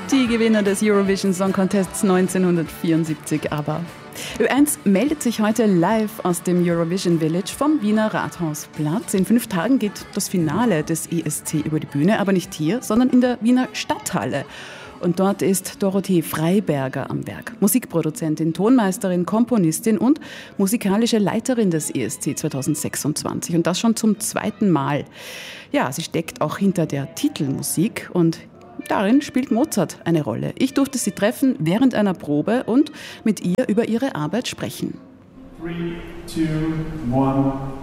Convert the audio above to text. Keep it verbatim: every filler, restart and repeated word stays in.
Die Gewinner des Eurovision Song Contests neunzehnhundertvierundsiebzig aber. Ö eins meldet sich heute live aus dem Eurovision Village vom Wiener Rathausplatz. In fünf Tagen geht das Finale des E S C über die Bühne, aber nicht hier, sondern in der Wiener Stadthalle. Und dort ist Dorothee Freiberger am Werk. Musikproduzentin, Tonmeisterin, Komponistin und musikalische Leiterin des E S C zweitausendsechsundzwanzig. Und das schon zum zweiten Mal. Ja, sie steckt auch hinter der Titelmusik und darin spielt Mozart eine Rolle. Ich durfte sie treffen während einer Probe und mit ihr über ihre Arbeit sprechen. Three, two, one.